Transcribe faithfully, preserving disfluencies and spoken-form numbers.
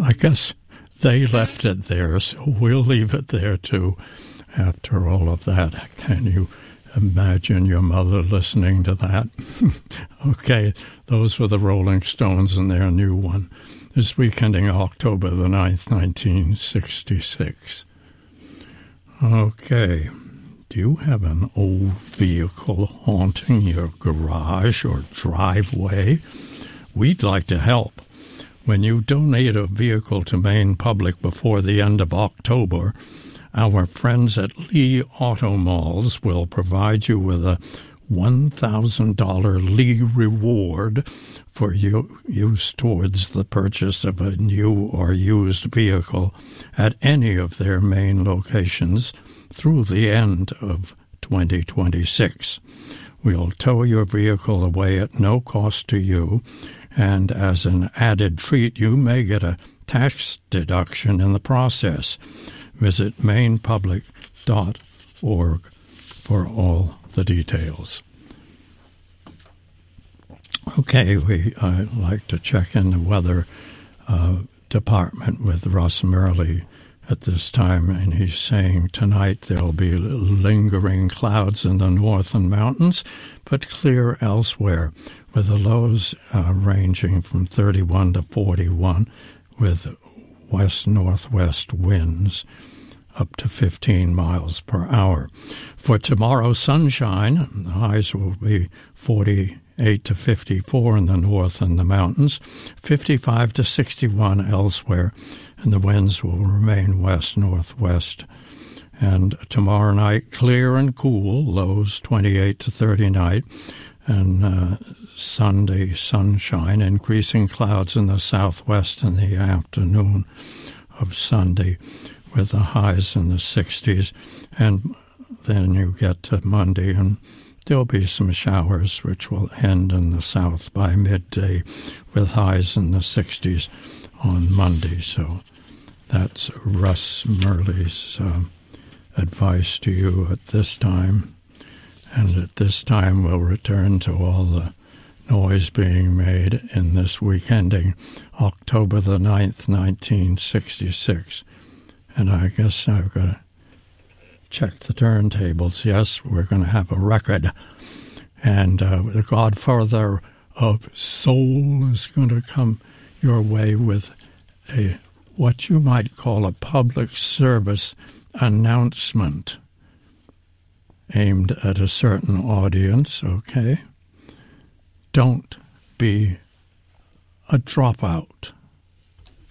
I guess they left it there, so we'll leave it there, too, after all of that. Can you imagine your mother listening to that? Okay, those were the Rolling Stones and their new one. This week ending October the ninth, nineteen sixty-six. Okay, do you have an old vehicle haunting your garage or driveway? We'd like to help. When you donate a vehicle to Maine Public before the end of October, our friends at Lee Auto Malls will provide you with a one thousand dollars Lee reward for you, use towards the purchase of a new or used vehicle at any of their main locations through the end of twenty twenty-six. We'll tow your vehicle away at no cost to you, and as an added treat, you may get a tax deduction in the process. Visit maine public dot org for all the details. Okay, we uh, like to check in the weather uh, department with Russ Murley at this time, and he's saying tonight there'll be lingering clouds in the northern mountains, but clear elsewhere, with the lows uh, ranging from thirty-one to forty-one, with west-northwest winds up to fifteen miles per hour. For tomorrow, sunshine. The highs will be forty-eight to fifty-four in the north and the mountains, fifty-five to sixty-one elsewhere, and the winds will remain west-northwest. And tomorrow night, clear and cool, lows twenty-eight to thirty-nine, and uh, Sunday, sunshine, increasing clouds in the southwest in the afternoon of Sunday, with the highs in the sixties, and then you get to Monday, and there'll be some showers, which will end in the south by midday, with highs in the sixties on Monday. So that's Russ Murley's uh, advice to you at this time. And at this time, we'll return to all the noise being made in this week ending October the ninth, nineteen sixty-six. And I guess I've got to check the turntables. Yes, we're going to have a record. And uh, the Godfather of Soul is going to come your way with a what you might call a public service announcement aimed at a certain audience, okay? Don't be a dropout.